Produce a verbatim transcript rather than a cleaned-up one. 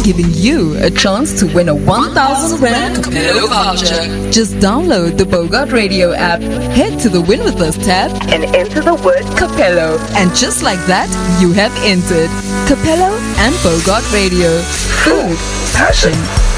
giving you a chance to win a one thousand Rand Capello voucher. Just download the Bogart Radio app, head to the Win With Us tab, and enter the word Capello. And just like that, you have entered Capello and Bogart Radio. Food, passion,